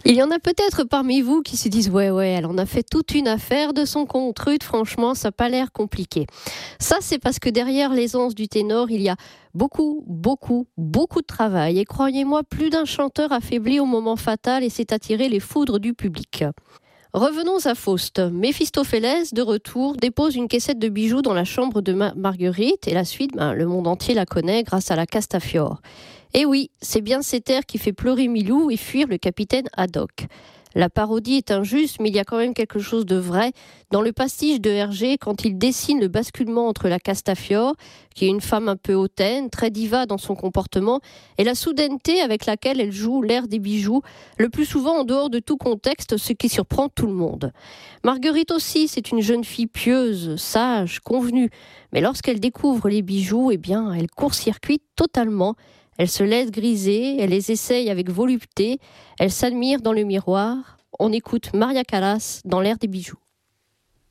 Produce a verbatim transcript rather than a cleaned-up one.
Il y en a peut-être parmi vous qui se disent « Ouais, ouais, elle en a fait toute une affaire de son compte. Ruth, franchement, ça n'a pas l'air compliqué. » Ça, c'est parce que derrière l'aisance du ténor, il y a beaucoup, beaucoup, beaucoup de travail. Et croyez-moi, plus d'un chanteur affaibli au moment fatal et s'est attiré les foudres du public. Revenons à Faust. Méphistophélès, de retour, dépose une caissette de bijoux dans la chambre de Ma- Marguerite et la suite, ben, le monde entier la connaît grâce à la Castafiore. Et oui, c'est bien cet air qui fait pleurer Milou et fuir le capitaine Haddock. La parodie est injuste, mais il y a quand même quelque chose de vrai dans le pastiche de Hergé quand il dessine le basculement entre la Castafiore, qui est une femme un peu hautaine, très diva dans son comportement, et la soudaineté avec laquelle elle joue l'air des bijoux, le plus souvent en dehors de tout contexte, ce qui surprend tout le monde. Marguerite aussi, c'est une jeune fille pieuse, sage, convenue, mais lorsqu'elle découvre les bijoux, eh bien, elle court-circuite totalement. Elle se laisse griser, elle les essaye avec volupté, elle s'admire dans le miroir. On écoute Maria Callas dans l'air des bijoux.